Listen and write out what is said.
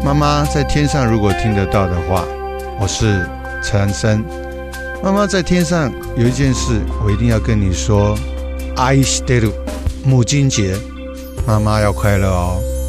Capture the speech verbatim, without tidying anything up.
妈妈在天上如果听得到的话，我是陈安生。妈妈在天上有一件事我一定要跟你说，愛してる。母亲节，妈妈要快乐哦。